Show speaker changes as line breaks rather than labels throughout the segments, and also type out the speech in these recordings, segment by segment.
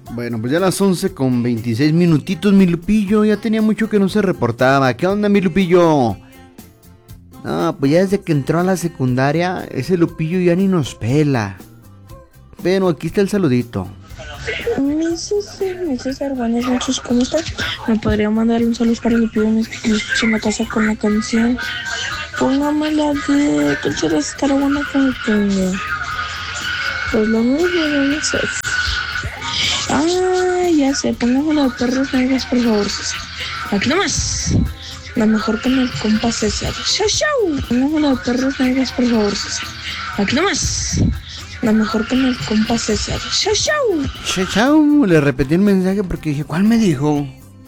Bueno, pues ya a las 11 con 26 minutitos, mi Lupillo. Ya tenía mucho que no se reportaba. ¿Qué onda, mi Lupillo? No, pues ya desde que entró a la secundaria, ese Lupillo ya ni nos pela. Bueno, aquí está el saludito.
Mi César, buenas noches, ¿cómo estás? ¿Me podría mandar un saludo para Lupillo que lo escuche en la casa con la canción? Póngame la de quieres estar buena con que pues lo mismo, no sé. Ah, ya sé, póngame la de perros negros, por favor, César. Aquí nomás. La mejor con el compa César. ¡Chau, chau! Póngame la de perros negros, por favor, César. Aquí nomás. La mejor con el compa César. ¡Chau, chau!
Chau, chau. Le repetí el mensaje porque dije, ¿cuál me dijo?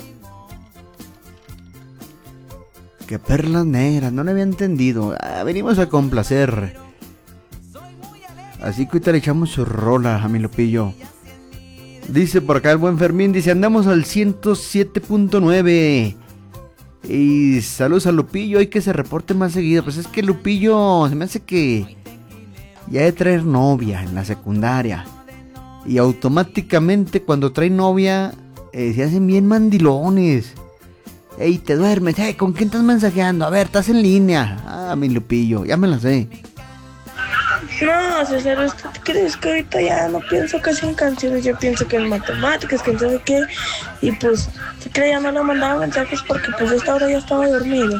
Que perlas negras, no le había entendido. Venimos a complacer. Así que ahorita le echamos su rola a mi Lupillo. Dice por acá el buen Fermín, dice, andamos al 107.9. Y saludos a Lupillo, hay que se reporte más seguido. Pues es que Lupillo se me hace que ya de traer novia en la secundaria. Y automáticamente cuando trae novia se hacen bien mandilones. Ey, te duermes, ¿con quién estás mensajeando? A ver, estás en línea. Ah, mi Lupillo, ya me la sé.
No, César, ¿tú crees que ahorita ya no pienso casi en canciones? Yo pienso que en matemáticas, que en sabe qué. Y pues, si que ya no le mandaba mensajes porque pues a esta hora ya estaba dormido.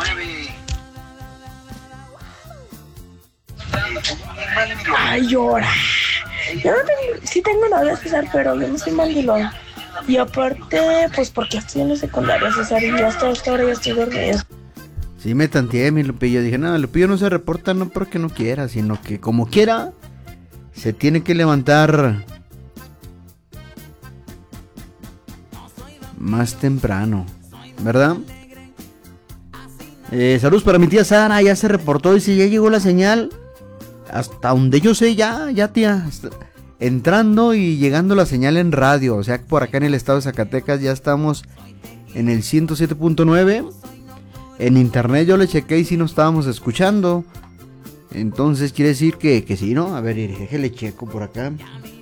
Ay, llora. Yo no tengo, sí tengo novia, César, pero yo no soy mandilón. Y aparte, pues porque estoy en la secundaria, César, y ya hasta esta hora ya estoy dormido.
Sí me tanteé, mi Lupillo. Dije, no, Lupillo no se reporta no porque no quiera, sino que como quiera, se tiene que levantar más temprano, ¿verdad? Saludos para mi tía Sara, ya se reportó, dice, ya llegó la señal. Hasta donde yo sé, ya tía. Entrando y llegando la señal en radio. O sea, por acá en el estado de Zacatecas ya estamos en el 107.9. En internet yo le chequé y sí nos estábamos escuchando. Entonces quiere decir que sí, ¿no? A ver, déjale checo por acá.